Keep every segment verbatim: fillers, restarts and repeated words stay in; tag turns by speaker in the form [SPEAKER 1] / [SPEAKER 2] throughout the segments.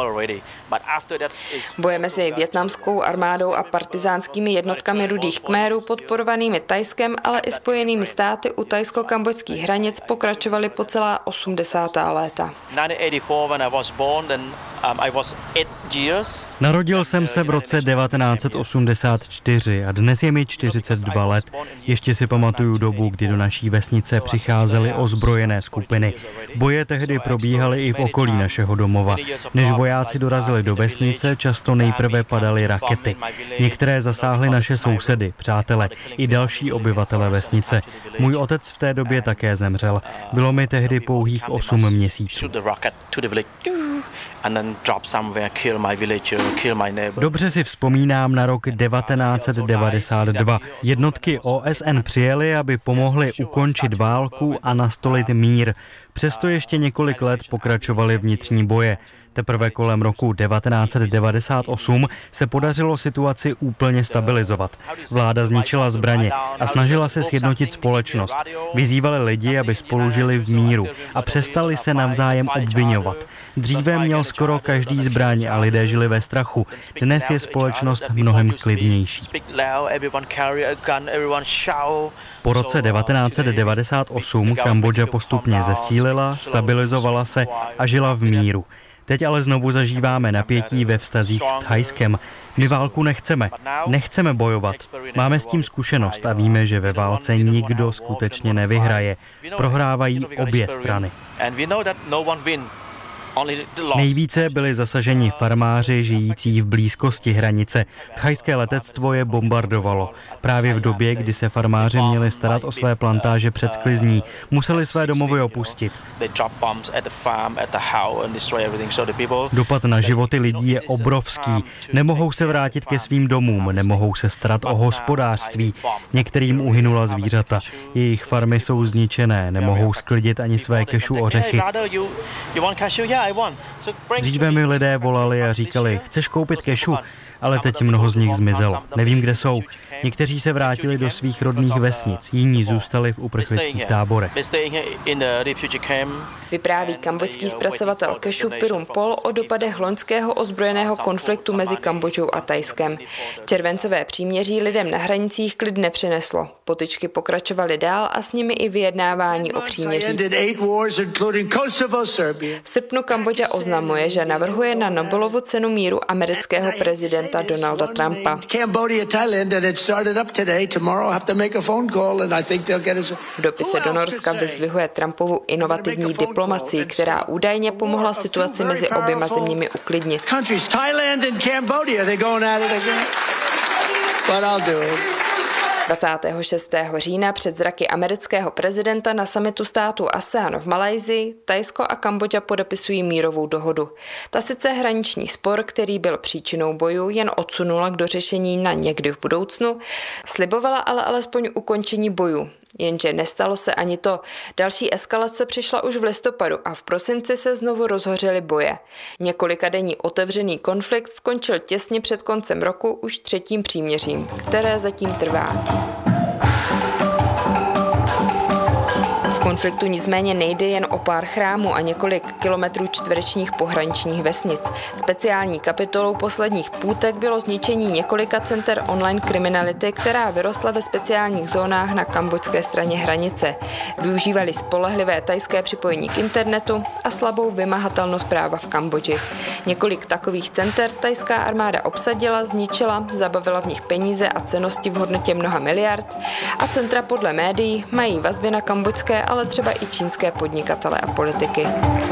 [SPEAKER 1] Boje mezi vietnamskou armádou a partizánskými jednotkami Rudých Khmerů podporovanými Thajskem, ale i Spojenými státy u thajsko-kambodžských hranic pokračovaly po celá osmdesátá léta.
[SPEAKER 2] Narodil jsem se v roce devatenáct set osmdesát čtyři a dnes je mi čtyřicet dva let. Ještě si pamatuju dobu, kdy do naší vesnice přicházely ozbrojené skupiny. Boje tehdy probíhaly i v okolí našeho domova. Než vojáci dorazili do vesnice, často nejprve padaly rakety. Některé zasáhly naše sousedy, přátele i další obyvatele vesnice. Můj otec v té době také zemřel. Bylo mi tehdy pouhých osm měsíců. Dobře si vzpomínám na rok devatenáct set devadesát dva. Jednotky O S N přijely, aby pomohly ukončit válku a nastolit mír. Přesto ještě několik let pokračovaly vnitřní boje. Teprve kolem roku devatenáct set devadesát osm se podařilo situaci úplně stabilizovat. Vláda zničila zbraně a snažila se sjednotit společnost. Vyzývali lidi, aby spolu žili v míru a přestali se navzájem obviňovat. Dříve měl skoro každý zbraň a lidé žili ve strachu. Dnes je společnost mnohem klidnější. Po roce devatenáct set devadesát osm Kambodža postupně zesílila, stabilizovala se a žila v míru. Teď ale znovu zažíváme napětí ve vztazích s Thajskem. My válku nechceme, nechceme bojovat. Máme s tím zkušenost a víme, že ve válce nikdo skutečně nevyhraje. Prohrávají obě strany. Nejvíce byli zasaženi farmáři žijící v blízkosti hranice. Thajské letectvo je bombardovalo. Právě v době, kdy se farmáři měli starat o své plantáže před sklizní, museli své domovy opustit. Dopad na životy lidí je obrovský. Nemohou se vrátit ke svým domům, nemohou se starat o hospodářství. Některým uhynula zvířata. Jejich farmy jsou zničené, nemohou sklidit ani své kešu ořechy. Dříve mi lidé volali a říkali, chceš koupit kešu? Ale teď mnoho z nich zmizelo. Nevím, kde jsou. Někteří se vrátili do svých rodných vesnic, jiní zůstali v uprchlických táborech.
[SPEAKER 1] Vypráví kambodžský zpracovatel kešu Pirum Pol o dopadech loňského ozbrojeného konfliktu mezi Kambodžou a Thajskem. Červencové příměří lidem na hranicích klid nepřineslo. Potyčky pokračovaly dál a s nimi i vyjednávání o příměří. V srpnu Kambodža oznamuje, že navrhuje na Nobelovu cenu míru amerického prezidenta Donalda Trumpa. V dopise do Norska vyzdvihuje Trumpovu inovativní diplomacii, která údajně pomohla situaci mezi oběma zeměmi uklidnit. dvacátého šestého října před zraky amerického prezidenta na summitu států ASEAN v Malajsii Thajsko a Kambodža podepisují mírovou dohodu. Ta sice hraniční spor, který byl příčinou bojů, jen odsunula k dořešení na někdy v budoucnu, slibovala ale alespoň ukončení bojů. Jenže nestalo se ani to. Další eskalace přišla už v listopadu a v prosinci se znovu rozhořely boje. Několikadenní otevřený konflikt skončil těsně před koncem roku už třetím příměřím, které zatím trvá. V konfliktu nicméně nejde jen o pár chrámů a několik kilometrů čtverečních pohraničních vesnic. Speciální kapitolou posledních půtek bylo zničení několika center online kriminality, která vyrostla ve speciálních zónách na kambodžské straně hranice. Využívali spolehlivé thajské připojení k internetu a slabou vymahatelnost práva v Kambodži. Několik takových center thajská armáda obsadila, zničila, zabavila v nich peníze a cennosti v hodnotě mnoha miliard a centra podle médií mají vazby na kambodžské, ale třeba i čínské podnikatele a politiky.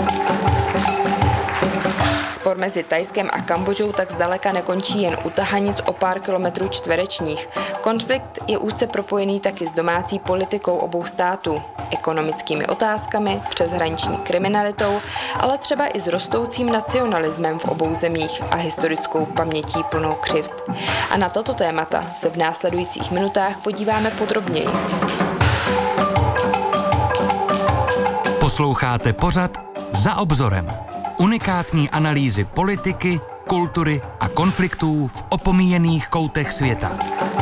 [SPEAKER 1] Spor mezi Thajskem a Kambodžou tak zdaleka nekončí jen u tahanic o pár kilometrů čtverečních. Konflikt je úzce propojený taky s domácí politikou obou států, ekonomickými otázkami, přeshraniční kriminalitou, ale třeba i s rostoucím nacionalismem v obou zemích a historickou pamětí plnou křivd. A na tato témata se v následujících minutách podíváme podrobněji.
[SPEAKER 3] Posloucháte pořad Za obzorem. Unikátní analýzy politiky, kultury a konfliktů v opomíjených koutech světa.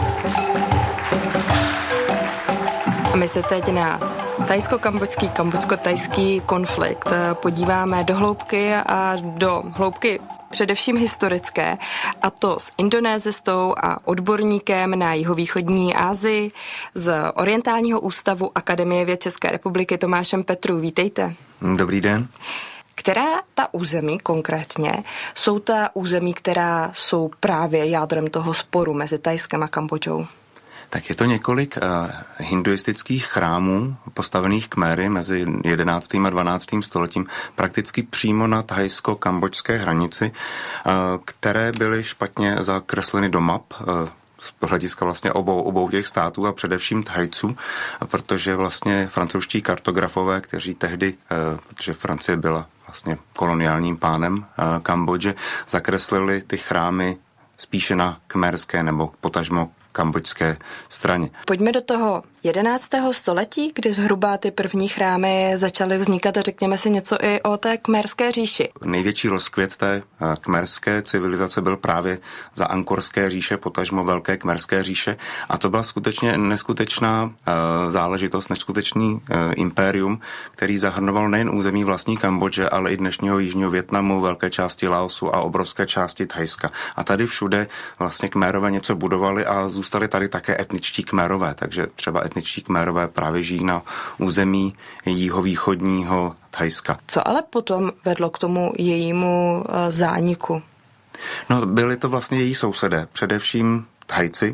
[SPEAKER 1] A my se teď na thajsko-kambodžský, kambodžsko-thajský konflikt podíváme do hloubky a do hloubky především historické, a to s indonézistou a odborníkem na jihovýchodní Asii z Orientálního ústavu Akademie věd České republiky Tomášem Petrů. Vítejte.
[SPEAKER 4] Dobrý den.
[SPEAKER 1] Která ta území konkrétně jsou ta území, která jsou právě jádrem toho sporu mezi Thajskem a Kambodžou?
[SPEAKER 4] Tak je to několik uh, hinduistických chrámů postavených Khmery mezi jedenáctým a dvanáctým stoletím prakticky přímo na thajsko-kambodžské hranici, uh, které byly špatně zakresleny do map, uh, z hlediska vlastně obou, obou těch států a především Thajců, protože vlastně francouzští kartografové, kteří tehdy, uh, protože Francie byla vlastně koloniálním pánem uh, Kambodže, zakreslili ty chrámy spíše na kmerské nebo potažmo kambodžské straně.
[SPEAKER 1] Pojďme do toho jedenáctého století, kdy zhruba ty první chrámy začaly vznikat, a řekněme si něco i o té Khmerské říši.
[SPEAKER 4] Největší rozkvět té khmerské civilizace byl právě za Angkorské říše, potažmo Velké Khmerské říše, a to byla skutečně neskutečná uh, záležitost, neskutečný uh, impérium, který zahrnoval nejen území vlastní Kambodže, ale i dnešního jižního Vietnamu, velké části Laosu a obrovské části Thajska. A tady všude vlastně Khmerové něco budovali a zůstali tady také etničtí Khmerové, takže třeba etničtí Khmerové právě žijí na území jihovýchodního Thajska.
[SPEAKER 1] Co ale potom vedlo k tomu jejímu zániku?
[SPEAKER 4] No, byli to vlastně její sousedé, především Thajci,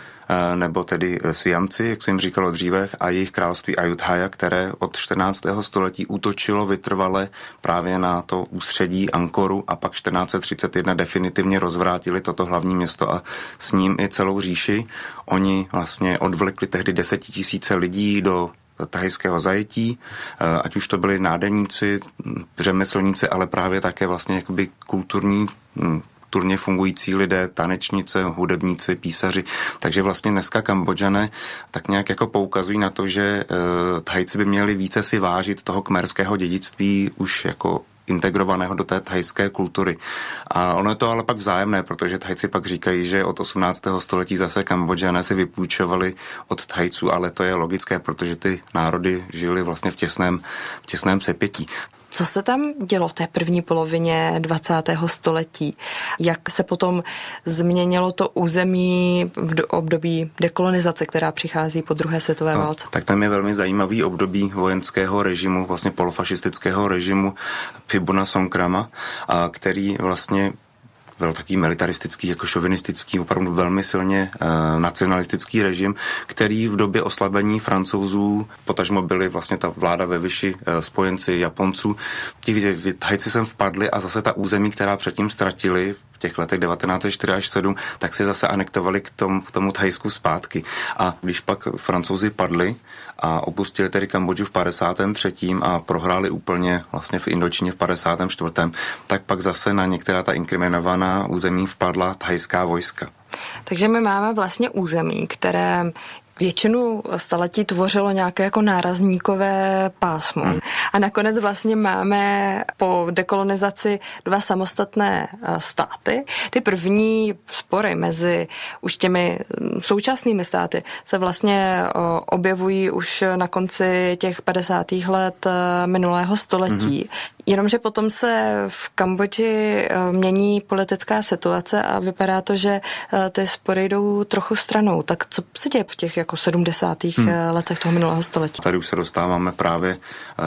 [SPEAKER 4] nebo tedy Siamci, jak jsem jim říkalo dříve, a jejich království Ayutthaya, které od čtrnáctého století útočilo vytrvale právě na to ústředí Angkoru a pak čtrnáct set třicet jedna definitivně rozvrátili toto hlavní město a s ním i celou říši. Oni vlastně odvlekli tehdy desetitisíce lidí do thajského zajetí, ať už to byli nádeníci, řemeslníci, ale právě také vlastně jakoby kulturní kulturně fungující lidé, tanečnice, hudebníci, písaři. Takže vlastně dneska Kambodžané tak nějak jako poukazují na to, že uh, Thajci by měli více si vážit toho khmerského dědictví už jako integrovaného do té thajské kultury. A ono je to ale pak vzájemné, protože Thajci pak říkají, že od osmnáctého století zase Kambodžané si vypůjčovali od Thajců, ale to je logické, protože ty národy žili vlastně v těsném, v těsném sepětí.
[SPEAKER 1] Co se tam dělo v té první polovině dvacátého století? Jak se potom změnilo to území v období dekolonizace, která přichází po druhé světové
[SPEAKER 4] no,
[SPEAKER 1] válce?
[SPEAKER 4] Tak tam je velmi zajímavý období vojenského režimu, vlastně polofašistického režimu Phibuna Songkrama, a který vlastně byl takový militaristický, jako šovinistický, opravdu velmi silně e, nacionalistický režim, který v době oslabení Francouzů, potažmo byli vlastně ta vláda ve Vichy, e, spojenci Japonců, ti Thajci sem vpadli a zase ta území, která předtím ztratili v těch letech devatenáct set čtyři až sedm, tak si zase anektovali k tomu, k tomu Thajsku zpátky. A když pak Francouzi padli a opustili tedy Kambodžu v padesátém třetím a prohráli úplně vlastně v Indočíně v padesátém čtvrtém, tak pak zase na některá ta inkriminovaná území vpadla thajská vojska.
[SPEAKER 1] Takže my máme vlastně území, které většinu staletí tvořilo nějaké jako nárazníkové pásmo. Hmm. A nakonec vlastně máme po dekolonizaci dva samostatné státy. Ty první spory mezi už těmi současnými státy se vlastně objevují už na konci těch padesátých let minulého století. Hmm. Jenomže potom se v Kambodži mění politická situace a vypadá to, že ty spory jdou trochu stranou. Tak co se děje v těch jako sedmdesátých hmm. letech toho minulého století?
[SPEAKER 4] Tady už se dostáváme právě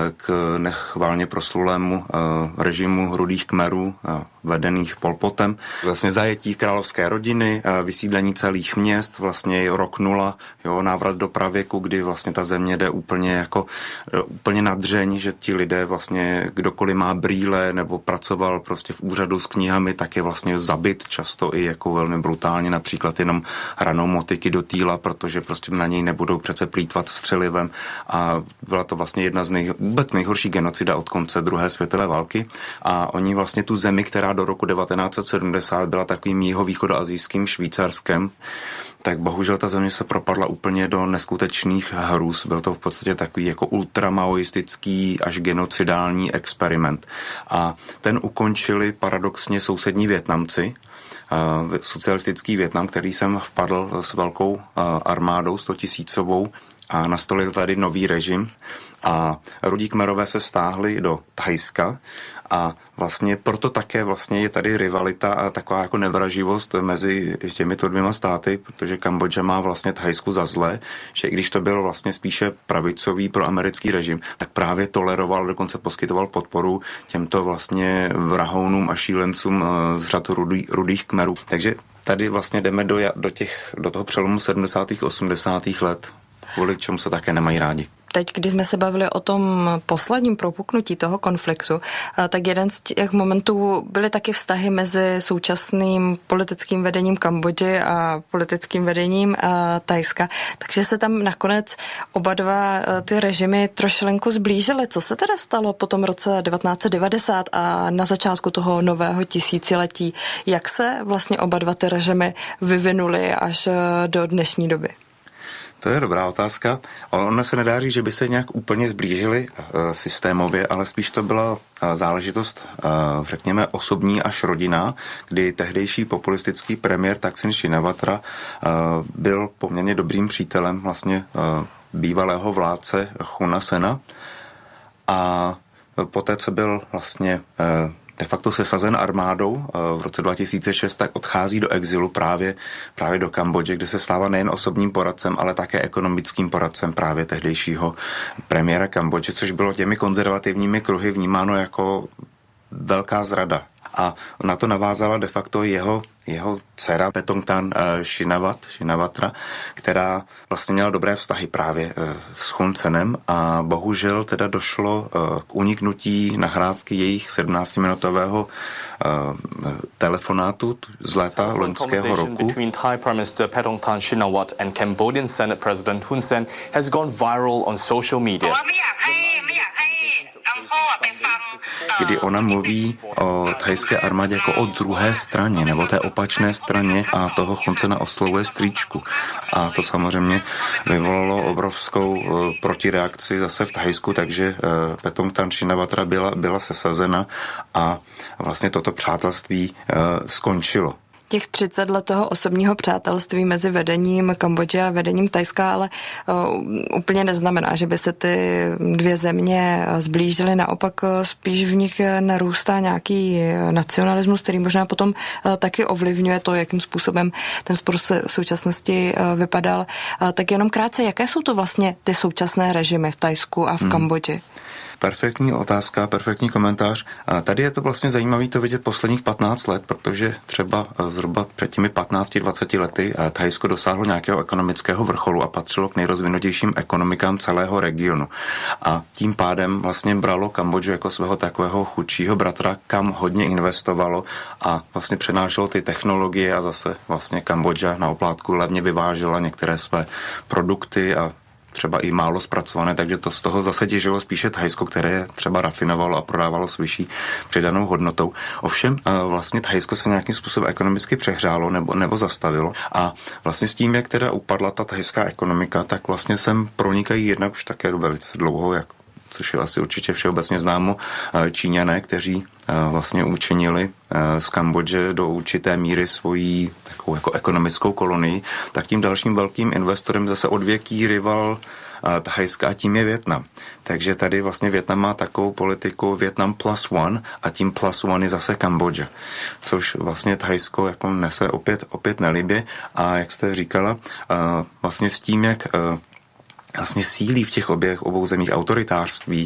[SPEAKER 4] k nechválně proslulému režimu rudých Khmerů, vedených Pol Potem. Vlastně zajetí královské rodiny, vysídlení celých měst, vlastně rok nula, jo, návrat do pravěku, kdy vlastně ta země jde úplně jako úplně na dřeň, že ti lidé vlastně kdokoliv má brýle nebo pracoval prostě v úřadu s knihami, tak je vlastně zabit, často i jako velmi brutálně, například jenom hranou motyky do týla, protože prostě na něj nebudou přece plýtvat střelivem, a byla to vlastně jedna z nej, vůbec nejhorší genocida od konce druhé světové války, a oni vlastně tu zemi, která do roku devatenáct set sedmdesát byla takovým jihovýchodoasijským Švýcarskem, tak bohužel ta země se propadla úplně do neskutečných hrůz. Byl to v podstatě takový jako ultramaoistický až genocidální experiment. A ten ukončili paradoxně sousední Vietnamci, socialistický Vietnam, který sem vpadl s velkou armádou stotisícovou a nastolil tady nový režim. A Rudí Khmerové se stáhli do Thajska a vlastně proto také vlastně je tady rivalita a taková jako nevraživost mezi těmito dvěma státy, protože Kambodža má vlastně Thajsku za zlé, že i když to byl vlastně spíše pravicový proamerický režim, tak právě toleroval, dokonce poskytoval podporu těmto vlastně vrahounům a šílencům z řad rudý, rudých Khmerů. Takže tady vlastně jdeme do, do, těch, do toho přelomu sedmdesátých osmdesátých let, kvůli čemu se také nemají rádi.
[SPEAKER 1] Teď, když jsme se bavili o tom posledním propuknutí toho konfliktu, tak jeden z těch momentů byly taky vztahy mezi současným politickým vedením Kambodži a politickým vedením Thajska. Takže se tam nakonec oba dva ty režimy trošilinku zblížily. Co se teda stalo po tom roce devatenáct set devadesát a na začátku toho nového tisíciletí? Jak se vlastně oba dva ty režimy vyvinuly až do dnešní doby?
[SPEAKER 4] To je dobrá otázka. Ono se nedá říct, že by se nějak úplně zblížili uh, systémově, ale spíš to byla uh, záležitost, uh, řekněme, osobní až rodinná, kdy tehdejší populistický premiér Thaksin Shinawatra uh, byl poměrně dobrým přítelem vlastně uh, bývalého vládce Chuna Sena a poté, co byl vlastně uh, de facto sesazen armádou v roce dva tisíce šest, tak odchází do exilu právě, právě do Kambodže, kde se stává nejen osobním poradcem, ale také ekonomickým poradcem právě tehdejšího premiéra Kambodže, což bylo těmi konzervativními kruhy vnímáno jako velká zrada. A na to navázala de facto jeho, jeho dcera Petongtan uh, Shinawat, Shinawatra, která vlastně měla dobré vztahy právě uh, s Hun Senem a bohužel teda došlo uh, k uniknutí nahrávky jejich sedmnáctiminutového uh, telefonátu z léta loňského roku.
[SPEAKER 5] Between Thai Prime Minister Petongtan Shinawat and Cambodian Senate President Hun Sen has gone viral on social media.
[SPEAKER 4] Kdy ona mluví o thajské armádě jako o druhé straně, nebo té opačné straně a toho Hun Sena oslovuje strýčku. A to samozřejmě vyvolalo obrovskou uh, protireakci zase v Thajsku, takže uh, Petongtan Shinawatra byla, byla sesazena a vlastně toto přátelství uh, skončilo.
[SPEAKER 1] Těch třicet let toho osobního přátelství mezi vedením Kambodže a vedením Thajska ale uh, úplně neznamená, že by se ty dvě země zblížily. Naopak uh, spíš v nich narůstá nějaký nacionalismus, který možná potom uh, taky ovlivňuje to, jakým způsobem ten spor v současnosti uh, vypadal. Uh, tak jenom krátce, jaké jsou to vlastně ty současné režimy v Thajsku a v hmm. Kambodži?
[SPEAKER 4] Perfektní otázka, perfektní komentář. A tady je to vlastně zajímavé to vidět posledních patnáct let, protože třeba zhruba před těmi patnácti dvaceti lety Thajsko dosáhlo nějakého ekonomického vrcholu a patřilo k nejrozvinutějším ekonomikám celého regionu. A tím pádem vlastně bralo Kambodžu jako svého takového chudšího bratra, kam hodně investovalo a vlastně přenášelo ty technologie a zase vlastně Kambodža na oplátku levně vyvážela některé své produkty a třeba i málo zpracované, takže to z toho zase těžilo spíše Thajsko, které třeba rafinovalo a prodávalo s vyšší přidanou hodnotou. Ovšem vlastně Thajsko se nějakým způsobem ekonomicky přehřálo nebo, nebo zastavilo a vlastně s tím, jak teda upadla ta thajská ekonomika, tak vlastně sem pronikají jednak už také velice dlouho, jak což je asi určitě všeobecně známo, Číňané, kteří vlastně učinili z Kambodže do určité míry svojí takovou jako ekonomickou kolonii, tak tím dalším velkým investorem zase odvěký rival Thajska a tím je Vietnam. Takže tady vlastně Vietnam má takovou politiku Vietnam plus one a tím plus one je zase Kambodža, což vlastně Thajsko jako nese opět, opět nelibě a jak jste říkala, vlastně s tím, jak vlastně sílí v těch oběch obou zemích autoritářství.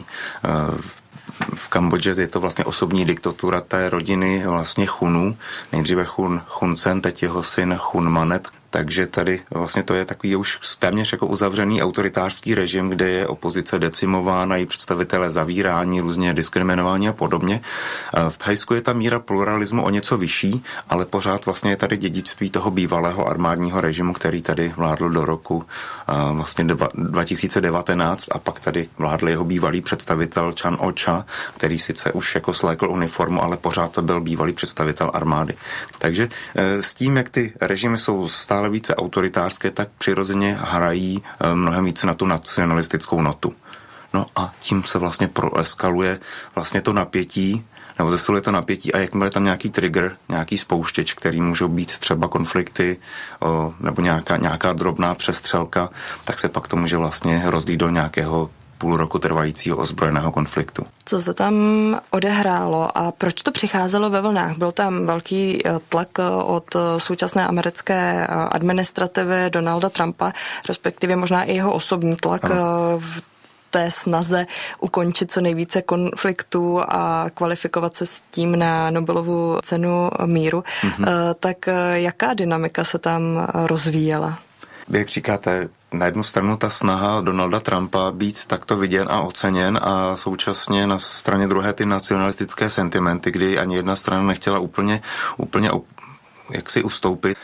[SPEAKER 4] V Kambodži je to vlastně osobní diktatura té rodiny vlastně Chunů. Nejdříve Hun, Hun Sen, teď jeho syn Hun Manet. Takže tady vlastně to je takový už téměř jako uzavřený autoritářský režim, kde je opozice decimována, její představitelé zavírání, různě diskriminování a podobně. V Thajsku je ta míra pluralismu o něco vyšší, ale pořád vlastně je tady dědictví toho bývalého armádního režimu, který tady vládl do roku vlastně dva tisíce devatenáct a pak tady vládl jeho bývalý představitel Chan Ocha, který sice už jako slékl uniformu, ale pořád to byl bývalý představitel armády. Takže s tím, jak ty režimy jsou stále více autoritářské, tak přirozeně hrají mnohem více na tu nacionalistickou notu. No a tím se vlastně proeskaluje vlastně to napětí, nebo zesiluje to napětí a jakmile je tam nějaký trigger, nějaký spouštěč, který můžou být třeba konflikty o, nebo nějaká, nějaká drobná přestřelka, tak se pak to může vlastně rozdít do nějakého půl roku trvajícího ozbrojeného konfliktu.
[SPEAKER 1] Co se tam odehrálo a proč to přicházelo ve vlnách? Byl tam velký tlak od současné americké administrativy Donalda Trumpa, respektive možná i jeho osobní tlak ano. v té snaze ukončit co nejvíce konfliktů a kvalifikovat se s tím na Nobelovu cenu míru. Mm-hmm. Tak jaká dynamika se tam rozvíjela?
[SPEAKER 4] Jak říkáte, na jednu stranu ta snaha Donalda Trumpa být takto viděn a oceněn a současně na straně druhé ty nacionalistické sentimenty, kdy ani jedna strana nechtěla úplně, úplně jak si ustoupit.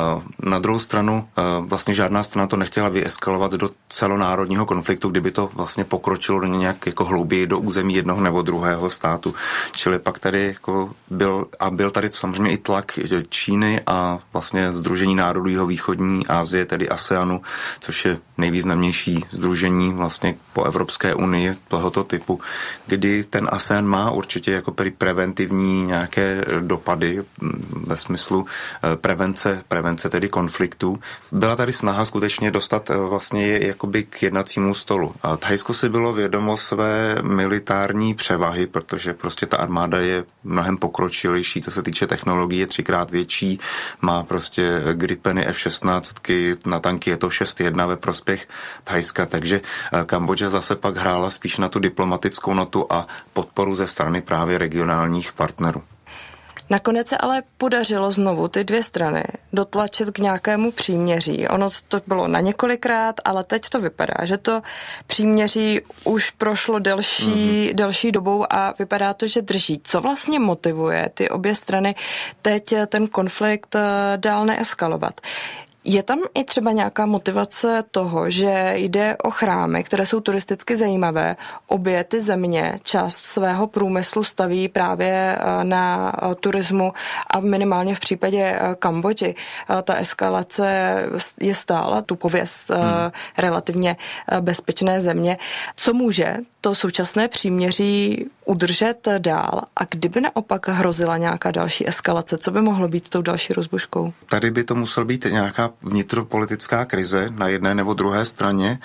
[SPEAKER 4] Na druhou stranu vlastně žádná strana to nechtěla vyeskalovat do celonárodního konfliktu, kdyby to vlastně pokročilo do nějak jako hlouběji do území jednoho nebo druhého státu. Čili pak tady jako byl, a byl tady samozřejmě i tlak Číny a vlastně Sdružení národů jihovýchodní Asie, tedy ASEANu, což je nejvýznamnější sdružení vlastně po Evropské unii tohoto typu, kdy ten ASEAN má určitě jako preventivní nějaké dopady ve smyslu prevence, prevence tedy konfliktů. Byla tady snaha skutečně dostat vlastně je jakoby k jednacímu stolu. A Thajsko si bylo vědomo své militární převahy, protože prostě ta armáda je mnohem pokročilejší, co se týče technologie, je třikrát větší, má prostě Gripeny F šestnáct, na tanky je to šest jedna ve prospěch Thajska, takže Kambodža zase pak hrála spíš na tu diplomatickou notu a podporu ze strany právě regionálních partnerů.
[SPEAKER 1] Nakonec se ale podařilo znovu ty dvě strany dotlačit k nějakému příměří. Ono to bylo na několikrát, ale teď to vypadá, že to příměří už prošlo delší, mm-hmm. delší dobou a vypadá to, že drží. Co vlastně motivuje ty obě strany teď ten konflikt dál neeskalovat? Je tam i třeba nějaká motivace toho, že jde o chrámy, které jsou turisticky zajímavé. Obě ty země část svého průmyslu staví právě na turismu a minimálně v případě Kambodži ta eskalace je stála tu pověst hmm. relativně bezpečné země. Co může to současné příměří udržet dál a kdyby naopak hrozila nějaká další eskalace, co by mohlo být tou další rozbuškou?
[SPEAKER 4] Tady by to musel být nějaká vnitropolitická krize na jedné nebo druhé straně,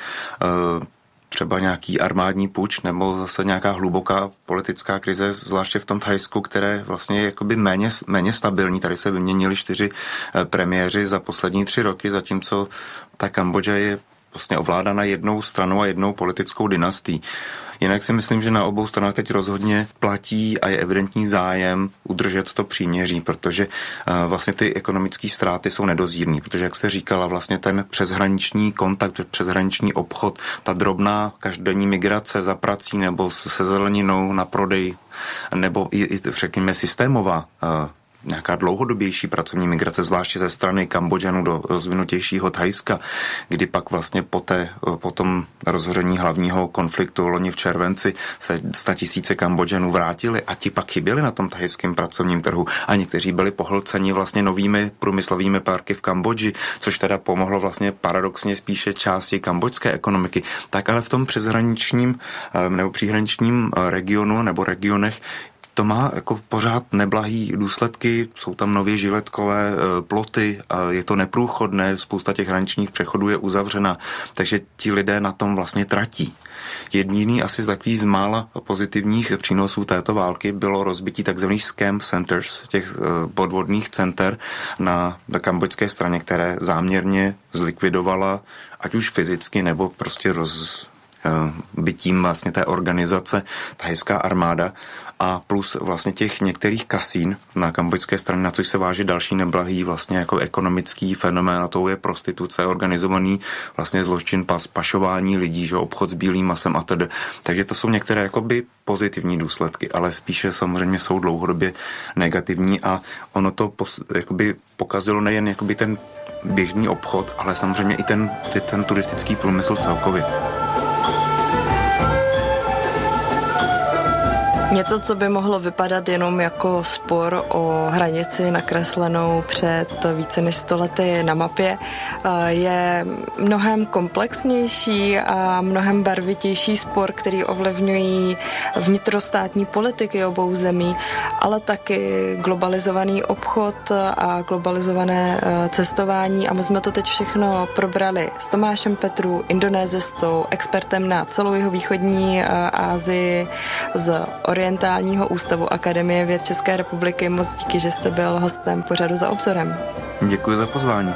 [SPEAKER 4] třeba nějaký armádní puč nebo zase nějaká hluboká politická krize, zvláště v tom Thajsku, které vlastně je jakoby méně, méně stabilní. Tady se vyměnili čtyři premiéři za poslední tři roky, zatímco ta Kambodža je vlastně ovládána jednou stranou a jednou politickou dynastií. Jinak si myslím, že na obou stranách teď rozhodně platí a je evidentní zájem udržet to příměří, protože uh, vlastně ty ekonomické ztráty jsou nedozírný, protože jak jste říkala, vlastně ten přeshraniční kontakt, přeshraniční obchod, ta drobná každodenní migrace za prací nebo se zeleninou na prodej, nebo i, i řekněme systémová uh, nějaká dlouhodobější pracovní migrace, zvláště ze strany Kambodžanů do rozvinutějšího Thajska, kdy pak vlastně po, té, po tom rozhoření hlavního konfliktu loni v červenci se statisíce Kambodžanů vrátili a ti pak chyběli na tom thajském pracovním trhu a někteří byli pohlceni vlastně novými průmyslovými parky v Kambodži, což teda pomohlo vlastně paradoxně spíše části kambodžské ekonomiky. Tak ale v tom přeshraničním nebo příhraničním regionu nebo regionech to má jako pořád neblahý důsledky, jsou tam nově žiletkové ploty, je to neprůchodné, spousta těch hraničních přechodů je uzavřena, takže ti lidé na tom vlastně tratí. Jediný asi z takových z mála pozitivních přínosů této války bylo rozbití takzvaných scam centers, těch podvodných center na, na kambodžské straně, které záměrně zlikvidovala, ať už fyzicky nebo prostě roz bytím vlastně té organizace thajská armáda a plus vlastně těch některých kasín na kambodžské straně, na což se váží další neblahý vlastně jako ekonomický fenomén, a to je prostituce, organizovaný vlastně zločin, pas, pašování lidí, že obchod s bílým masem a tedy. Takže to jsou některé jakoby pozitivní důsledky, ale spíše samozřejmě jsou dlouhodobě negativní a ono to pos, jakoby pokazilo nejen jakoby ten běžný obchod, ale samozřejmě i ten, ten turistický průmysl celkově.
[SPEAKER 1] Něco, co by mohlo vypadat jenom jako spor o hranici nakreslenou před více než sto lety na mapě, je mnohem komplexnější a mnohem barvitější spor, který ovlivňují vnitrostátní politiky obou zemí, ale taky globalizovaný obchod a globalizované cestování. A my jsme to teď všechno probrali s Tomášem Petrů, indonésistou, expertem na celou jihovýchodní Asii z Orientálního ústavu Akademie věd České republiky. Moc díky, že jste byl hostem pořadu Za obzorem.
[SPEAKER 4] Děkuji za pozvání.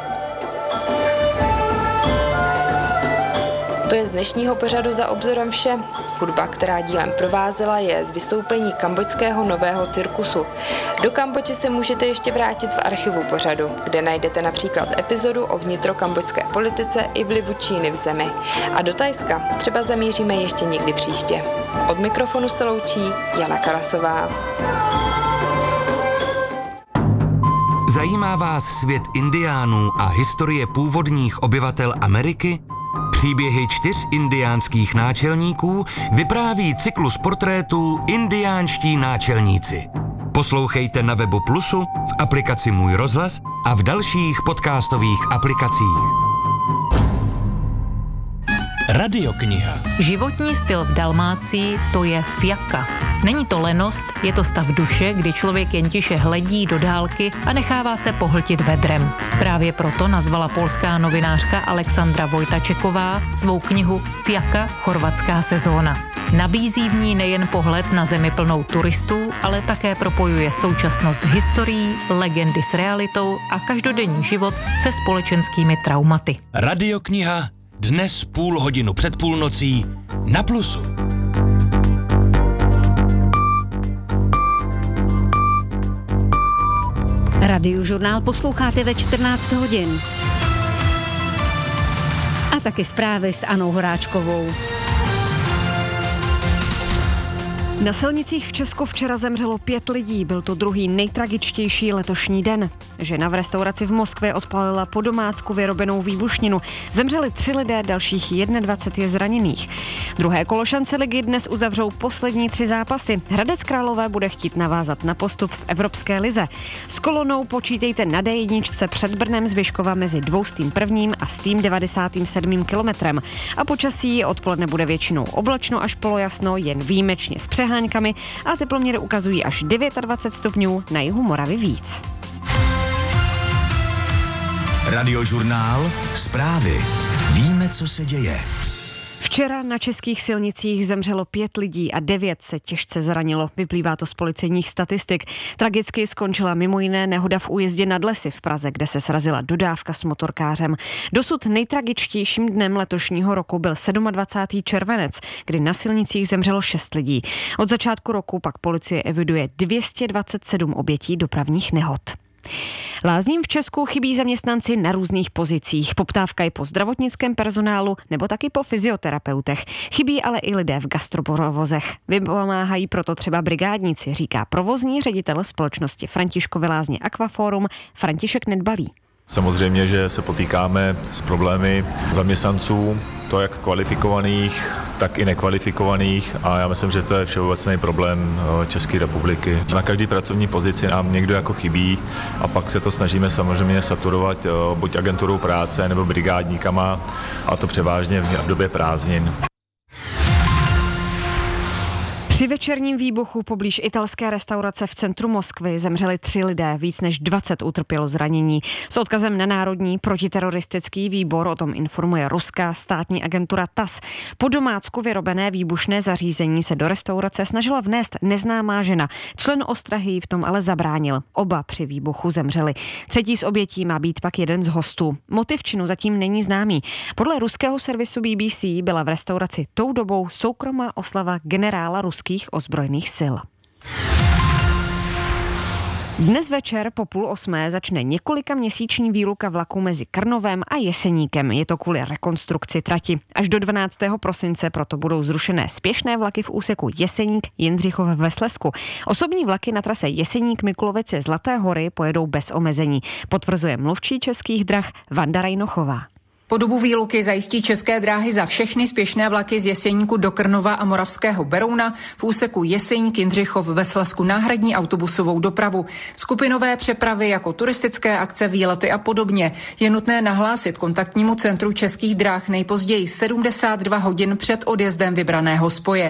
[SPEAKER 1] To je z dnešního pořadu Za obzorem vše. Hudba, která dílem provázela, je z vystoupení kambodžského nového cirkusu. Do Kambodži se můžete ještě vrátit v archivu pořadu, kde najdete například epizodu o vnitrokambodžské politice i vlivu Číny v zemi. A do Thajska třeba zamíříme ještě někdy příště. Od mikrofonu se loučí Jana Karasová.
[SPEAKER 3] Zajímá vás svět indiánů a historie původních obyvatel Ameriky? Příběhy čtyř indiánských náčelníků vypráví cyklus portrétů Indiánští náčelníci. Poslouchejte na webu Plusu, v aplikaci Můj rozhlas a v dalších podcastových aplikacích.
[SPEAKER 6] Radiokniha.
[SPEAKER 7] Životní styl v Dalmácii to je fiaka. Není to lenost, je to stav duše, kdy člověk jen tiše hledí do dálky a nechává se pohltit vedrem. Právě proto nazvala polská novinářka Alexandra Vojtačeková svou knihu Fiaka – chorvatská sezóna. Nabízí v ní nejen pohled na zemi plnou turistů, ale také propojuje současnost s historií, legendy s realitou a každodenní život se společenskými traumaty.
[SPEAKER 6] Radiokniha dnes půl hodinu před půlnocí na Plusu.
[SPEAKER 8] Radiožurnál posloucháte ve čtrnáct hodin. A taky zprávy s Anou Horáčkovou. Na silnicích v Česku včera zemřelo pět lidí, byl to druhý nejtragičtější letošní den. Žena v restauraci v Moskvě odpálila po domácku vyrobenou výbušninu. Zemřeli tři lidé, dalších dvacet jedna je zraněných. Druhé kolo šance ligy dnes uzavřou poslední tři zápasy. Hradec Králové bude chtít navázat na postup v Evropské lize. S kolonou počítejte na dé jedna před Brnem z Vyškova mezi dvoustým prvním a stým devadesátým sedmým kilometrem. A počasí odpoledne bude většinou oblačno až polojasno, jen výjimečně s přeháňkami a teploměry ukazují až dvacet devět stupňů, na jihu Moravy víc.
[SPEAKER 6] Radiožurnál. Zprávy. Víme, co se děje.
[SPEAKER 8] Včera na českých silnicích zemřelo pět lidí a devět se těžce zranilo. Vyplývá to z policejních statistik. Tragicky skončila mimo jiné nehoda v újezdě nad Lesy v Praze, kde se srazila dodávka s motorkářem. Dosud nejtragičtějším dnem letošního roku byl dvacátého sedmého červenec, kdy na silnicích zemřelo šest lidí. Od začátku roku pak policie eviduje dvě stě dvacet sedm obětí dopravních nehod. Lázním v Česku chybí zaměstnanci na různých pozicích. Poptávka je po zdravotnickém personálu nebo taky po fyzioterapeutech. Chybí ale i lidé v gastroprovozech. Vypomáhají proto třeba brigádníci, říká provozní ředitel společnosti Františkovy lázně Aquaforum František Nedbalý.
[SPEAKER 9] Samozřejmě, že se potýkáme s problémy zaměstnanců, to jak kvalifikovaných, tak i nekvalifikovaných a já myslím, že to je všeobecný problém České republiky. Na každé pracovní pozici nám někdo jako chybí a pak se to snažíme samozřejmě saturovat buď agenturou práce nebo brigádníkama a to převážně v době prázdnin.
[SPEAKER 8] Při večerním výbuchu poblíž italské restaurace v centru Moskvy zemřeli tři lidé, víc než dvacet utrpělo zranění. S odkazem na Národní protiteroristický výbor o tom informuje ruská státní agentura T A S. Po domácku vyrobené výbušné zařízení se do restaurace snažila vnést neznámá žena. Člen ostrahy jí v tom ale zabránil. Oba při výbuchu zemřeli. Třetí z obětí má být pak jeden z hostů. Motiv činu zatím není známý. Podle ruského servisu B B C byla v restauraci tou dobou soukromá oslava generála ruských ozbrojených sil. Dnes večer po půl osmé začne několika měsíční výluka vlaku mezi Krnovem a Jeseníkem. Je to kvůli rekonstrukci trati. Až do dvanáctého prosince proto budou zrušené spěšné vlaky v úseku Jeseník-Jindřichov ve Slezsku. Osobní vlaky na trase Jeseník-Mikulovice Zlaté hory pojedou bez omezení, potvrzuje mluvčí Českých drah Vanda Rejnochová.
[SPEAKER 10] Po dobu výluky zajistí České dráhy za všechny spěšné vlaky z Jeseníku do Krnova a Moravského Berouna v úseku Jeseník Jindřichov ve Slezsku náhradní autobusovou dopravu. Skupinové přepravy jako turistické akce, výlety a podobně je nutné nahlásit kontaktnímu centru Českých dráh nejpozději sedmdesát dva hodin před odjezdem vybraného spoje.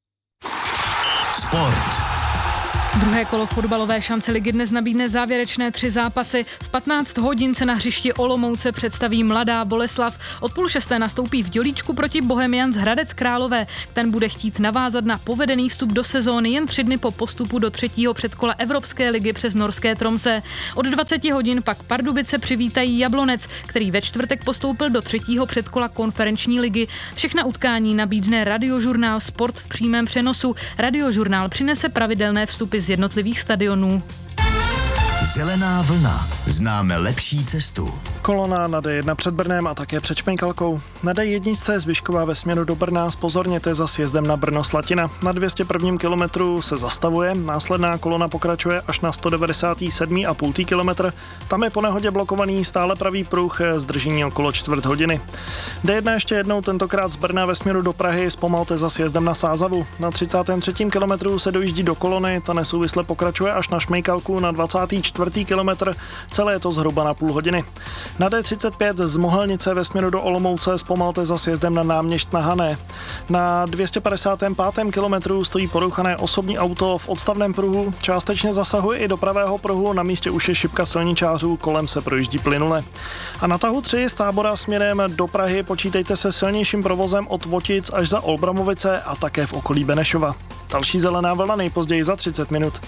[SPEAKER 11] Sport. Druhé kolo fotbalové šance ligy dnes nabídne závěrečné tři zápasy. V patnáct hodin se na hřišti Olomouce představí Mladá Boleslav. Od půl šesté nastoupí v Dělíčku proti Bohemians Hradec Králové. Ten bude chtít navázat na povedený vstup do sezóny jen tři dny po postupu do třetího předkola Evropské ligy přes norské Tromsø. Od dvacet hodin pak Pardubice přivítají Jablonec, který ve čtvrtek postoupil do třetího předkola konferenční ligy. Všechna utkání nabídne Radiožurnál Sport v přímém přenosu. Radiožurnál přinese pravidelné vstupy z jednotlivých stadionů.
[SPEAKER 12] Zelená vlna. Známe lepší cestu.
[SPEAKER 13] Kolona na D jedna před Brnem a také před Šmejkalkou. Na D jedna Zbyšková ve směru do Brna zpozorněte za sjezdem na Brno-Slatina. Na dvě stě prvním kilometru se zastavuje, následná kolona pokračuje až na sto devadesát sedm celá pět kilometr. Tam je po nehodě blokovaný stále pravý pruh, zdržení okolo čtvrt hodiny. D jedna ještě jednou, tentokrát z Brna ve směru do Prahy, zpomalte za sjezdem na Sázavu. Na třicátém třetím kilometru se dojíždí do kolony, ta nesouvisle pokračuje až na Šmejkalku na dvacátý čtvrtý kilometr, celé je to zhruba na půl hodiny. Na D třicet pět z Mohelnice ve směru do Olomouce zpomalte za sjezdem na Náměšť na Hané. Na dvě stě padesátém pátém kilometru stojí porouchané osobní auto v odstavném pruhu, částečně zasahuje i do pravého pruhu, na místě už je šipka silničářů, kolem se projíždí plynule. A na tahu tři z Tábora směrem do Prahy počítejte se silnějším provozem od Votic až za Olbramovice a také v okolí Benešova. Další zelená vlna nejpozději za třicet minut.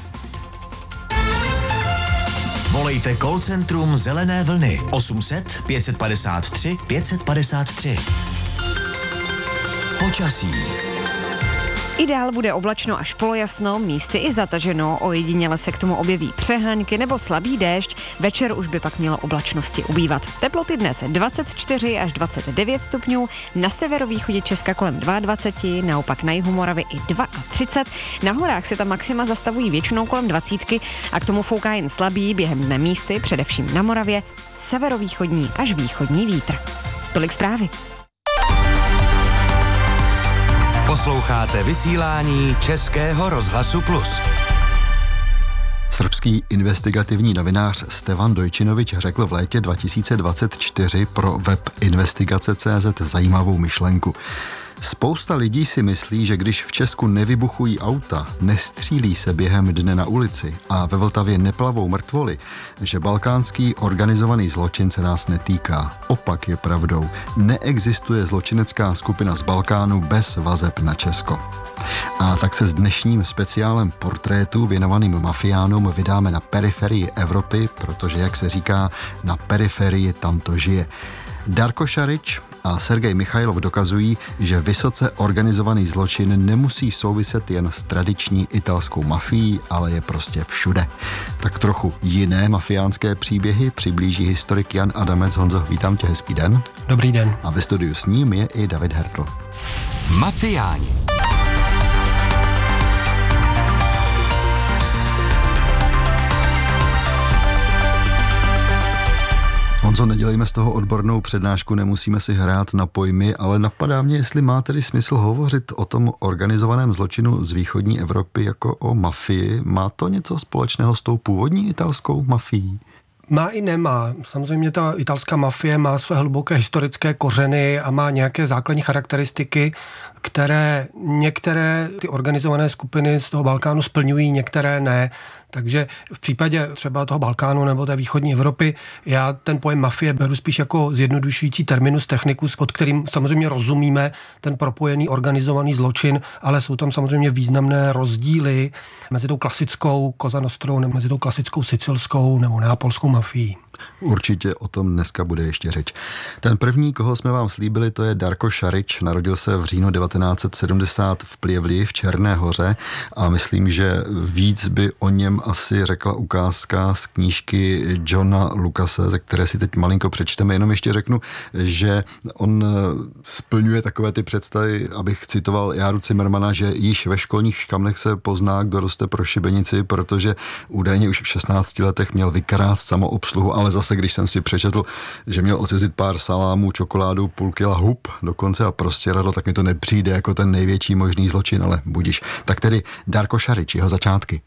[SPEAKER 12] Volejte call centrum Zelené vlny osm set pět padesát tři pět padesát tři. Počasí.
[SPEAKER 8] Ideál bude oblačno až polojasno, místy i zataženo, ojediněle se k tomu objeví přeháňky nebo slabý déšť, večer už by pak mělo oblačnosti ubývat. Teploty dnes dvacet čtyři až dvacet devět stupňů, na severovýchodě Česka kolem dvacet dva, naopak na jihu Moravy i třicet dva, na horách se tam maxima zastavují většinou kolem dvacítky a k tomu fouká jen slabý během dne místy, především na Moravě, severovýchodní až východní vítr. Tolik zprávy.
[SPEAKER 3] Posloucháte vysílání Českého rozhlasu Plus.
[SPEAKER 14] Srbský investigativní novinář Stevan Dojčinovič řekl v létě dva tisíce dvacet čtyři pro web investigace tečka cé zet zajímavou myšlenku. Spousta lidí si myslí, že když v Česku nevybuchují auta, nestřílí se během dne na ulici a ve Vltavě neplavou mrtvoly, že balkánský organizovaný zločin se nás netýká. Opak je pravdou. Neexistuje zločinecká skupina z Balkánu bez vazeb na Česko. A tak se s dnešním speciálem portrétu věnovaným mafiánům vydáme na periferii Evropy, protože, jak se říká, na periferii tam to žije. Darko Šarič a Sergej Michajlov dokazují, že vysoce organizovaný zločin nemusí souviset jen s tradiční italskou mafií, ale je prostě všude. Tak trochu jiné mafiánské příběhy přiblíží historik Jan Adamec. Honzo, vítám tě, hezký den.
[SPEAKER 15] Dobrý den.
[SPEAKER 14] A ve studiu s ním je i David Hertl.
[SPEAKER 3] Mafiáni.
[SPEAKER 14] Honzo, nedělejme z toho odbornou přednášku, nemusíme si hrát na pojmy, ale napadá mě, jestli má tedy smysl hovořit o tom organizovaném zločinu z východní Evropy jako o mafii. Má to něco společného s tou původní italskou mafií?
[SPEAKER 15] Má i nemá. Samozřejmě ta italská mafie má své hluboké historické kořeny a má nějaké základní charakteristiky, které některé ty organizované skupiny z toho Balkánu splňují, některé ne. Takže v případě třeba toho Balkánu nebo té východní Evropy já ten pojem mafie beru spíš jako zjednodušující terminus technicus, pod kterým samozřejmě rozumíme ten propojený organizovaný zločin, ale jsou tam samozřejmě významné rozdíly mezi tou klasickou Cosa Nostrou, nebo mezi tou klasickou sicilskou nebo neapolskou mafií.
[SPEAKER 14] Určitě o tom dneska bude ještě řeč. Ten první, koho jsme vám slíbili, to je Darko Šarič. Narodil se v říjnu devatenáct set sedmdesát v Pljevlji v Černé Hoře a myslím, že víc by o něm asi řekla ukázka z knížky Johna Lucase, ze které si teď malinko přečteme. Jenom ještě řeknu, že on splňuje takové ty představy, abych citoval Járu Cimrmana, že již ve školních škamlech se pozná, kdo roste pro šibenici, protože údajně už v šestnácti letech měl vykrást samoobsluhu, ale ale zase, když jsem si přečetl, že měl ocizit pár salámů, čokoládu, půl kila hub dokonce a prostě radlo, tak mi to nepřijde jako ten největší možný zločin, ale budiš. Tak tedy Darko Šarič, jeho začátky.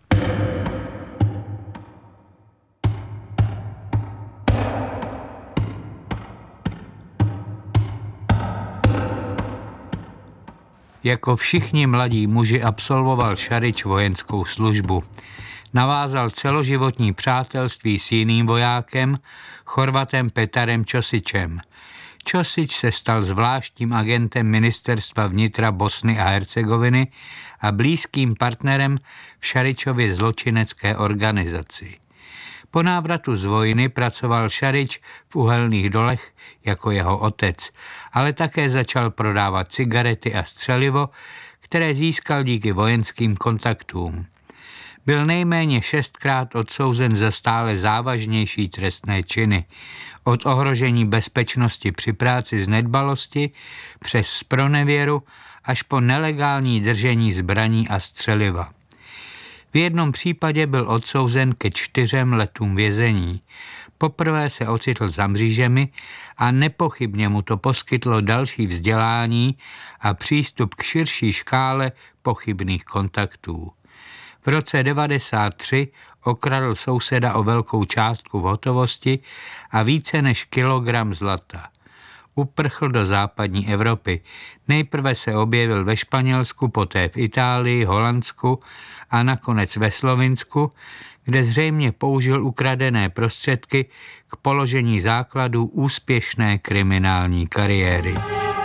[SPEAKER 16] Jako všichni mladí muži absolvoval Šarič vojenskou službu. Navázal celoživotní přátelství s jiným vojákem, Chorvatem Petarem Čosičem. Čosič se stal zvláštním agentem ministerstva vnitra Bosny a Hercegoviny a blízkým partnerem v Šaričově zločinecké organizaci. Po návratu z vojny pracoval Šarič v uhelných dolech jako jeho otec, ale také začal prodávat cigarety a střelivo, které získal díky vojenským kontaktům. Byl nejméně šestkrát odsouzen za stále závažnější trestné činy, od ohrožení bezpečnosti při práci z nedbalosti přes zpronevěru až po nelegální držení zbraní a střeliva. V jednom případě byl odsouzen ke čtyřem letům vězení. Poprvé se ocitl za mřížemi a nepochybně mu to poskytlo další vzdělání a přístup k širší škále pochybných kontaktů. V roce devadesát tři okradl souseda o velkou částku v hotovosti a více než kilogram zlata. Uprchl do západní Evropy. Nejprve se objevil ve Španělsku, poté v Itálii, Holandsku a nakonec ve Slovinsku, kde zřejmě použil ukradené prostředky k položení základů úspěšné kriminální kariéry.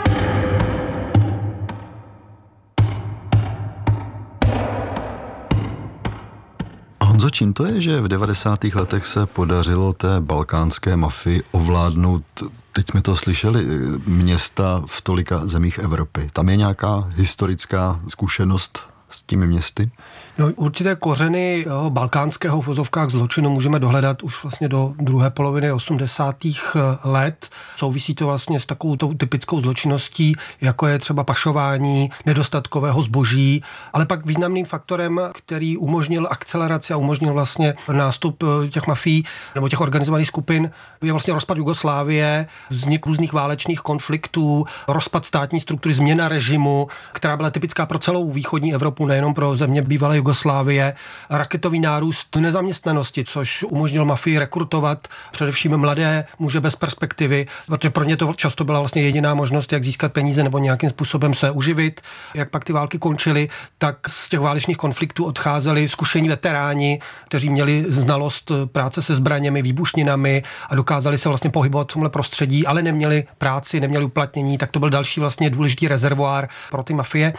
[SPEAKER 14] Honzo, čím to je, že v devadesátých letech se podařilo té balkánské mafii ovládnout, teď jsme to slyšeli, města v tolika zemích Evropy? Tam je nějaká historická zkušenost s těmi městy?
[SPEAKER 15] No, určité kořeny toho balkánského v vozovkách zločinu můžeme dohledat už vlastně do druhé poloviny osmdesátých let. Souvisí to vlastně s takovou tou typickou zločinností, jako je třeba pašování nedostatkového zboží, ale pak významným faktorem, který umožnil akceleraci a umožnil vlastně nástup těch mafií nebo těch organizovaných skupin, je vlastně rozpad Jugoslávie, vznik různých válečných konfliktů, rozpad státní struktury, změna režimu, která byla typická pro celou východní Evropu, nejenom pro země bývalé Jugoslávie, raketový nárůst nezaměstnanosti, což umožnil mafii rekrutovat především mladé muže bez perspektivy, protože pro ně to často byla vlastně jediná možnost, jak získat peníze nebo nějakým způsobem se uživit. Jak pak ty války končily, tak z těch válečných konfliktů odcházeli zkušení veteráni, kteří měli znalost práce se zbraněmi, výbušninami a dokázali se vlastně pohybovat v tomhle prostředí, ale neměli práci, neměli uplatnění, tak to byl další vlastně důležitý rezervoár pro ty mafie.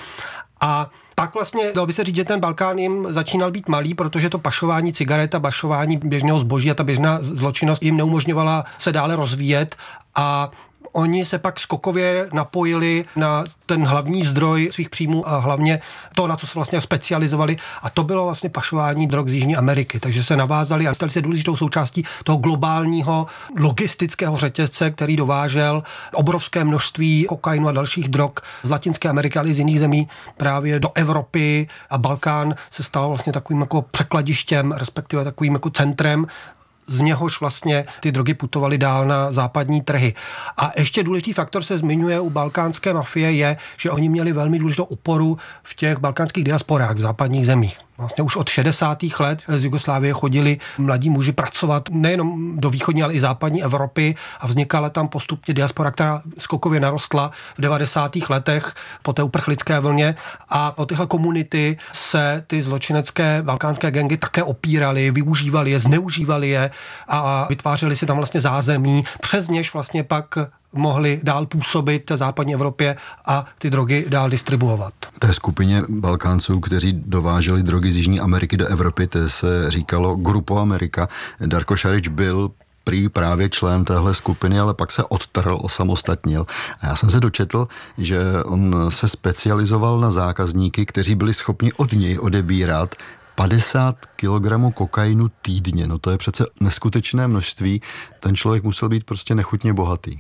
[SPEAKER 15] A pak vlastně, dalo by se říct, že ten Balkán jim začínal být malý, protože to pašování cigaret a pašování běžného zboží a ta běžná zločinnost jim neumožňovala se dále rozvíjet a oni se pak skokově napojili na ten hlavní zdroj svých příjmů a hlavně to, na co se vlastně specializovali, a to bylo vlastně pašování drog z Jižní Ameriky. Takže se navázali a stali se důležitou součástí toho globálního logistického řetězce, který dovážel obrovské množství kokainu a dalších drog z Latinské Ameriky, ale i z jiných zemí právě do Evropy, a Balkán se stal vlastně takovým jako překladištěm, respektive takovým jako centrem, z něhož vlastně ty drogy putovaly dál na západní trhy. A ještě důležitý faktor se zmiňuje u balkánské mafie je, že oni měli velmi důležitou oporu v těch balkánských diasporách v západních zemích. Vlastně už od šedesátých let z Jugoslávie chodili mladí muži pracovat nejenom do východní, ale i západní Evropy a vznikala tam postupně diaspora, která skokově narostla v devadesátých letech po té uprchlické vlně, a o tyhle komunity se ty zločinecké balkánské gangy také opíraly, využívali je, zneužívali je a vytvářeli si tam vlastně zázemí, přes něž vlastně pak mohli dál působit v západní Evropě a ty drogy dál distribuovat.
[SPEAKER 14] Té skupině Balkánců, kteří dováželi drogy z Jižní Ameriky do Evropy, to se říkalo Grupo Amerika. Darko Šarič byl prý právě člen téhle skupiny, ale pak se odtrhl, osamostatnil. A já jsem se dočetl, že on se specializoval na zákazníky, kteří byli schopni od něj odebírat padesát kilogramů kokainu týdně. No to je přece neskutečné množství. Ten člověk musel být prostě nechutně bohatý.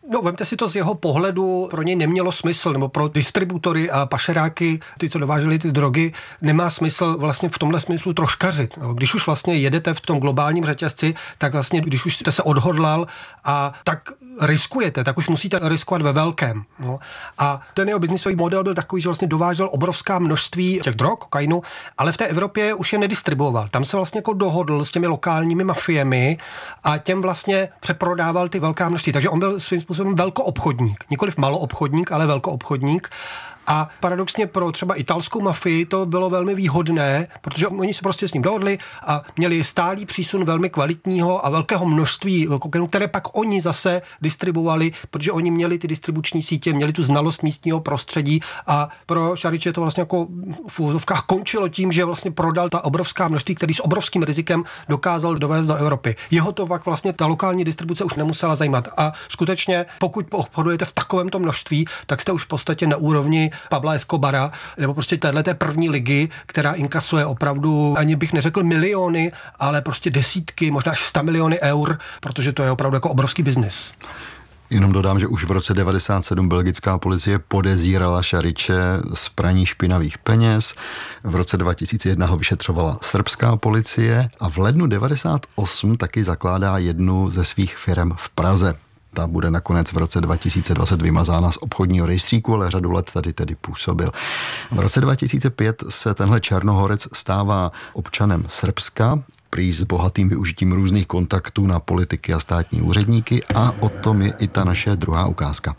[SPEAKER 15] No, vemte si to z jeho pohledu, pro něj nemělo smysl, nebo pro distributory a pašeráky, ty, co dováželi ty drogy, nemá smysl vlastně v tomhle smyslu troškařit. Když už vlastně jedete v tom globálním řetězci, tak vlastně, když už jste se odhodlal a tak riskujete, tak už musíte riskovat ve velkém. No. A ten jeho biznisový model byl takový, že vlastně dovážel obrovská množství těch drog, kokainu, ale v té Evropě už je nedistribuoval. Tam se vlastně jako dohodl s těmi lokálními mafiemi a těm vlastně přeprodával ty velká množství. Takže on byl svým způsobem velkoobchodník. Nikoliv maloobchodník, ale velkoobchodník. A paradoxně pro třeba italskou mafii to bylo velmi výhodné, protože oni se prostě s ním dohodli a měli stálý přísun velmi kvalitního a velkého množství kokainu, které pak oni zase distribuovali, protože oni měli ty distribuční sítě, měli tu znalost místního prostředí a pro Šariče to vlastně jako v úzovkách končilo tím, že vlastně prodal ta obrovská množství, který s obrovským rizikem dokázal dovést do Evropy. Jeho to pak vlastně ta lokální distribuce už nemusela zajímat. A skutečně, pokud obchodujete v takovémto množství, tak jste už v podstatě na úrovni Pabla Escobara, nebo prostě téhleté první ligy, která inkasuje opravdu, ani bych neřekl miliony, ale prostě desítky, možná až sto miliony eur, protože to je opravdu jako obrovský biznis.
[SPEAKER 14] Jenom dodám, že už v roce devadesát sedm belgická policie podezírala Šariče z praní špinavých peněz. V roce dva tisíce jedna ho vyšetřovala srbská policie a v lednu devadesát osm taky zakládá jednu ze svých firem v Praze. Ta bude nakonec v roce dva tisíce dvacet vymazána z obchodního rejstříku, ale řadu let tady tedy působil. V roce dva tisíce pět se tenhle Černohorec stává občanem Srbska, prý s bohatým využitím různých kontaktů na politiky a státní úředníky, a o tom je i ta naše druhá ukázka.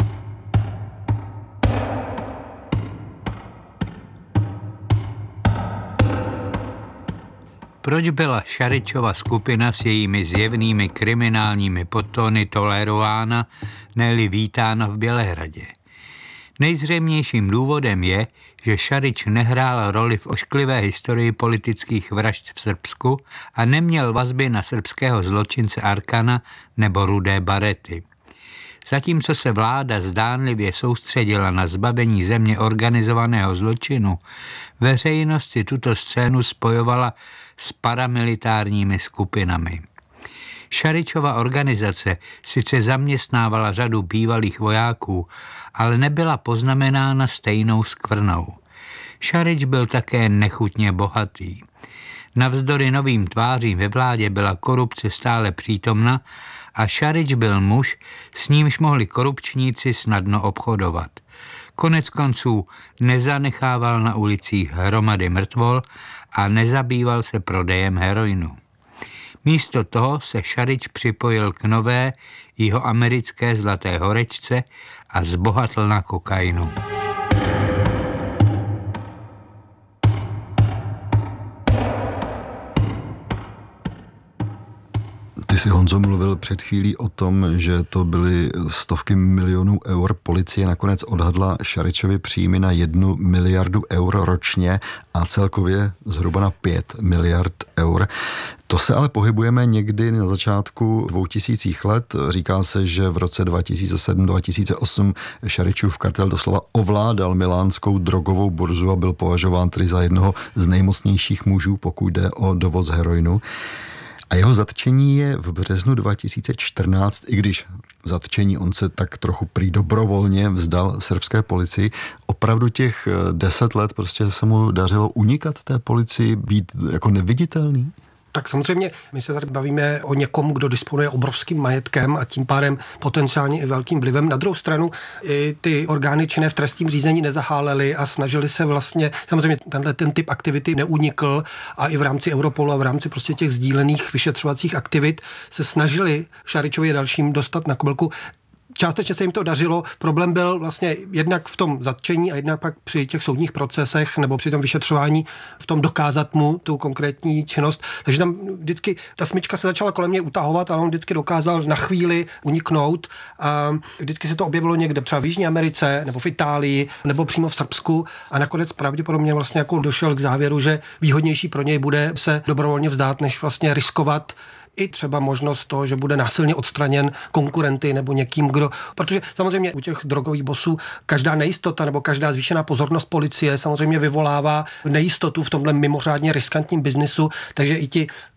[SPEAKER 16] Proč byla Šaričova skupina s jejími zjevnými kriminálními podtóny tolerována, ne-li vítána v Bělehradě? Nejzřejmějším důvodem je, že Šarič nehrál roli v ošklivé historii politických vražd v Srbsku a neměl vazby na srbského zločince Arkana nebo Rudé Barety. Zatímco se vláda zdánlivě soustředila na zbavení země organizovaného zločinu, veřejnost si tuto scénu spojovala s paramilitárními skupinami. Šaričova organizace sice zaměstnávala řadu bývalých vojáků, ale nebyla poznamenána stejnou skvrnou. Šarič byl také nechutně bohatý. Navzdory novým tvářím ve vládě byla korupce stále přítomna a Šarič byl muž, s nímž mohli korupčníci snadno obchodovat. Konec konců nezanechával na ulicích hromady mrtvol a nezabýval se prodejem heroinu. Místo toho se Šarič připojil k nové jihoamerické zlaté horečce a zbohatl na kokainu.
[SPEAKER 14] Ty jsi, Honzo, mluvil před chvílí o tom, že to byly stovky milionů eur. Policie nakonec odhadla Šaričovi příjmy na jednu miliardu eur ročně a celkově zhruba na pět miliard eur. To se ale pohybujeme někdy na začátku dvoutisících let. Říká se, že v roce dva tisíce sedm dva tisíce osm Šaričův kartel doslova ovládal milánskou drogovou burzu a byl považován tedy za jednoho z nejmocnějších mužů, pokud jde o dovoz heroinu. A jeho zatčení je v březnu dva tisíce čtrnáct, i když zatčení on se tak trochu prý dobrovolně vzdal srbské policii. Opravdu těch deset let prostě se mu dařilo unikat té policii, být jako neviditelný?
[SPEAKER 15] Tak samozřejmě my se tady bavíme o někom, kdo disponuje obrovským majetkem a tím pádem potenciálně i velkým vlivem. Na druhou stranu i ty orgány činné v trestním řízení nezahálely a snažili se vlastně, samozřejmě tenhle ten typ aktivity neunikl a i v rámci Europolu a v rámci prostě těch sdílených vyšetřovacích aktivit se snažili Šaričovi dalším dostat na kobylku. Částečně se jim to dařilo. Problém byl vlastně jednak v tom zatčení a jednak pak při těch soudních procesech nebo při tom vyšetřování v tom dokázat mu tu konkrétní činnost. Takže tam vždycky ta smyčka se začala kolem něj utahovat, ale on vždycky dokázal na chvíli uniknout. A vždycky se to objevilo někde třeba v Jižní Americe nebo v Itálii nebo přímo v Srbsku a nakonec pravděpodobně vlastně jako došel k závěru, že výhodnější pro něj bude se dobrovolně vzdát, než vlastně riskovat i třeba možnost toho, že bude násilně odstraněn konkurenty nebo někým, kdo... Protože samozřejmě u těch drogových bosů každá nejistota nebo každá zvýšená pozornost policie samozřejmě vyvolává nejistotu v tomhle mimořádně riskantním biznisu, takže i ti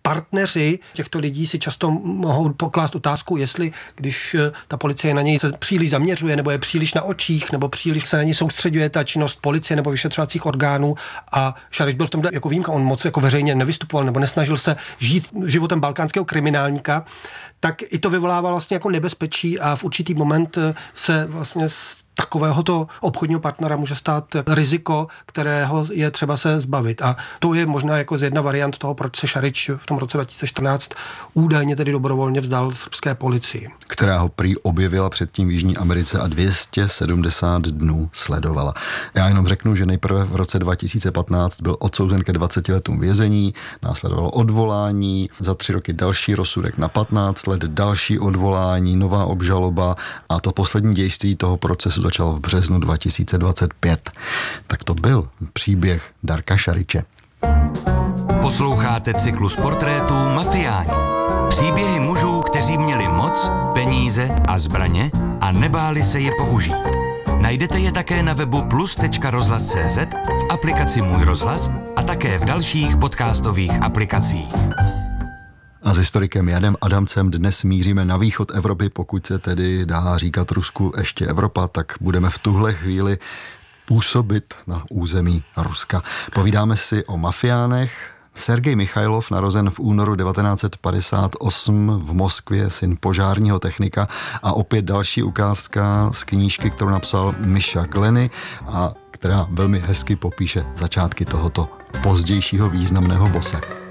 [SPEAKER 15] partneři těchto lidí si často mohou poklást otázku, jestli když ta policie na něj se příliš zaměřuje, nebo je příliš na očích, nebo příliš se na něj soustředuje ta činnost policie nebo vyšetřovacích orgánů. A Šarić byl v tomhle jako výjimka, on moc jako veřejně nevystupoval nebo nesnažil se žít životem balkánského kriminálníka, tak i to vyvolává vlastně jako nebezpečí a v určitý moment se vlastně z takovéhoto obchodního partnera může stát riziko, kterého je třeba se zbavit. A to je možná jako z jedna variant toho, proč se Šarić v tom roce dva tisíce čtrnáct údajně tedy dobrovolně vzdal srbské policii.
[SPEAKER 14] Která ho prý objevila předtím v Jižní Americe a dvě stě sedmdesát dnů sledovala. Já jenom řeknu, že nejprve v roce dva tisíce patnáct byl odsouzen ke dvaceti letům vězení, následovalo odvolání, za tři roky další rozsudek na patnáct let, další odvolání, nová obžaloba a to poslední dějství toho procesu začalo v březnu dva tisíce dvacet pět. Tak to byl příběh Darka Šariće.
[SPEAKER 3] Posloucháte cyklus portrétů Mafiáni. Příběhy mužů, kteří měli moc, peníze a zbraně a nebáli se je použít. Najdete je také na webu plus tečka rozhlas tečka cé zet, v aplikaci Můj rozhlas a také v dalších podcastových aplikacích.
[SPEAKER 14] A s historikem Janem Adamcem dnes míříme na východ Evropy, pokud se tedy dá říkat Rusku ještě Evropa, tak budeme v tuhle chvíli působit na území Ruska. Povídáme si o mafiánech. Sergej Michailov, narozen v únoru devatenáct set padesát osm v Moskvě, syn požárního technika a opět další ukázka z knížky, kterou napsal Misha Glenny a která velmi hezky popíše začátky tohoto pozdějšího významného bose.